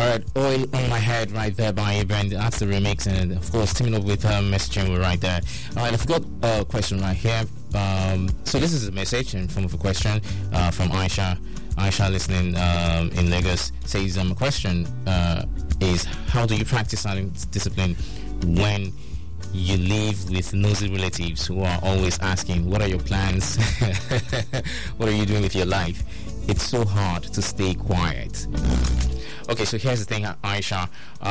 right, Oil on My Head right there by Brand. That's the remix, and of course teaming up with Messaging right there. Alright, I've got a question right here. So this is a message in form of a question from Aisha. Aisha listening in Lagos says, a question is, how do you practice silent discipline when you live with nosy relatives who are always asking, what are your plans? What are you doing with your life? It's so hard to stay quiet. Okay, so here's the thing, Aisha.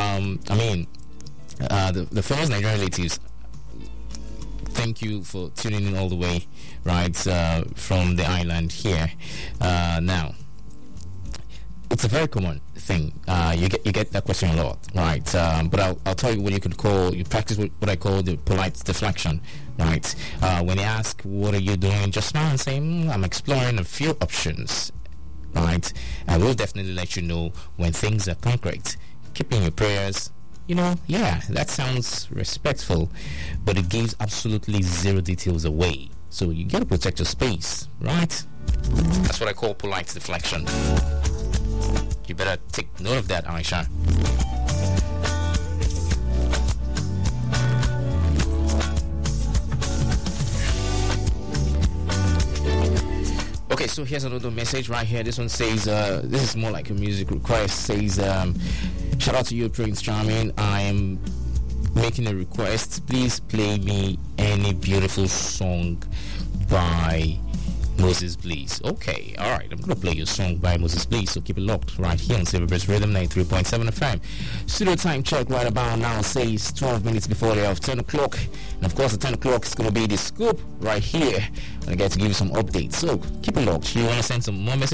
The famous Nigerian relatives, thank you for tuning in all the way, right, from the island here. Now, it's a very common thing. You get that question a lot, right? But I'll tell you what you practice what I call the polite deflection, right? When they ask, what are you doing? Just smile and say, I'm exploring a few options, right? I will definitely let you know when things are concrete. Keeping your prayers, yeah, that sounds respectful, but it gives absolutely zero details away. So you gotta protect your space, right? That's what I call polite deflection. You better take note of that, Aisha. Okay, so here's another message right here. This one says, this is more like a music request. Says, shout out to you, Prince Charming. I am making a request. Please play me any beautiful song by Moses Bliss. Okay, alright, I'm gonna play your song by Moses Bliss, so keep it locked right here on Silverbirds Rhythm 93.7 FM. Studio time check right about now says 12 minutes before the hour of 10 o'clock, and of course at 10 o'clock is gonna be the scoop right here. I get to give you some updates, so keep it locked. You want to send some more messages?